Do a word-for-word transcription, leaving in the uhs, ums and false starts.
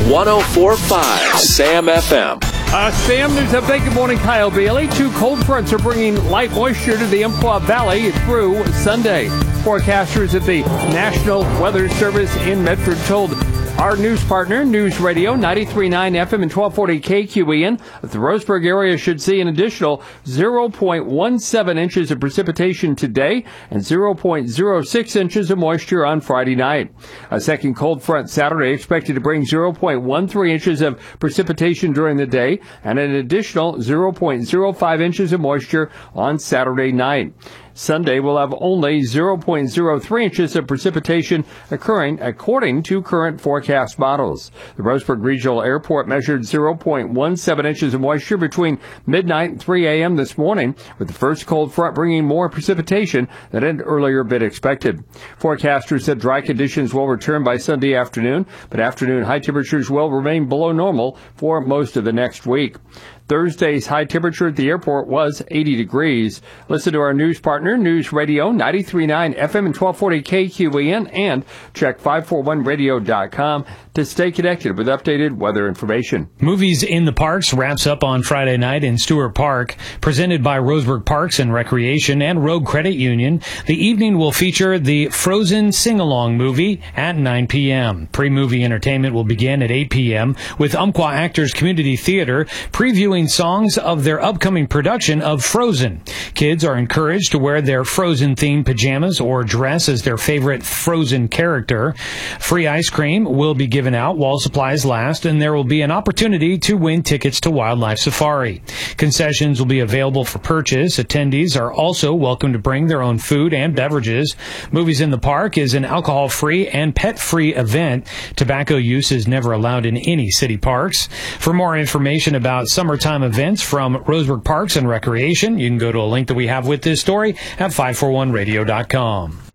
one oh four point five Sam F M. Uh, Sam, there's a big good morning, Kyle Bailey. Two cold fronts are bringing light moisture to the Umpqua Valley through Sunday. Forecasters at the National Weather Service in Medford told our news partner, News Radio, ninety-three point nine F M and twelve forty K Q E N, that the Roseburg area should see an additional zero point one seven inches of precipitation today and zero point zero six inches of moisture on Friday night. A second cold front Saturday expected to bring zero point one three inches of precipitation during the day and an additional zero point zero five inches of moisture on Saturday night. Sunday will have only zero point zero three inches of precipitation occurring according to current forecast models. The Roseburg Regional Airport measured zero point one seven inches of moisture between midnight and three a.m. this morning, with the first cold front bringing more precipitation than had earlier been expected. Forecasters said dry conditions will return by Sunday afternoon, but afternoon high temperatures will remain below normal for most of the next week. Thursday's high temperature at the airport was eighty degrees. Listen to our news partner, News Radio, ninety-three point nine F M and twelve forty K Q E N, and check five forty-one radio dot com to stay connected with updated weather information. Movies in the Parks wraps up on Friday night in Stewart Park. Presented by Roseburg Parks and Recreation and Rogue Credit Union, the evening will feature the Frozen Sing-Along movie at nine p.m. Pre-movie entertainment will begin at eight p.m. with Umpqua Actors Community Theater previewing songs of their upcoming production of Frozen. Kids are encouraged to wear their Frozen-themed pajamas or dress as their favorite Frozen character. Free ice cream will be given out while supplies last, and there will be an opportunity to win tickets to Wildlife Safari. Concessions will be available for purchase. Attendees are also welcome to bring their own food and beverages. Movies in the Park is an alcohol-free and pet-free event. Tobacco use is never allowed in any city parks. For more information about summertime events from Roseburg Parks and Recreation, you can go to a link that we have with this story at five forty-one radio dot com.